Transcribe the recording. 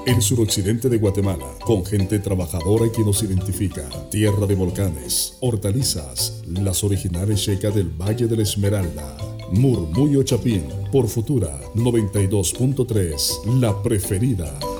El suroccidente de Guatemala, con gente trabajadora que nos identifica. Tierra de volcanes, hortalizas, las originales checas del Valle de la Esmeralda. Murmullo Chapín, por Futura 92.3, la preferida.